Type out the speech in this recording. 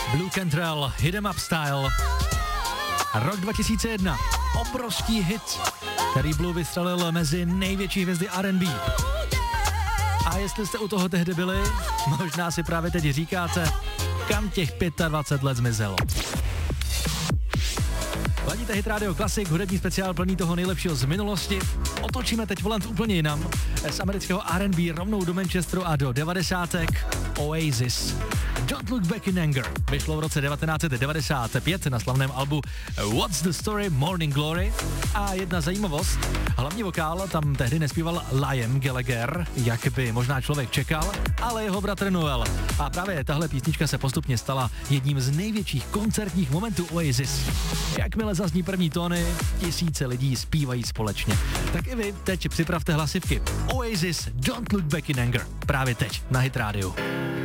Blue Cantrell, Hit 'em Up Style. Rok 2001, obrovský hit, který Blue vystřelil mezi největší hvězdy R&B. A jestli jste u toho tehdy byli, možná si právě teď říkáte, kam těch 25 let zmizelo. Ladíte Hit Radio Classic, hudební speciál plný toho nejlepšího z minulosti. Otočíme teď volant úplně jinam. Z amerického R&B rovnou do Manchesteru a do 90. Oasis. Don't Look Back in Anger vyšlo v roce 1995 na slavném albu What's the Story Morning Glory. A jedna zajímavost, hlavní vokál tam tehdy nespíval Liam Gallagher, jak by možná člověk čekal, ale jeho bratr Noel. A právě tahle písnička se postupně stala jedním z největších koncertních momentů Oasis. Jakmile zazní první tóny, tisíce lidí zpívají společně. Tak i vy teď připravte hlasivky. Oasis, Don't Look Back in Anger. Právě teď na Hit Radio.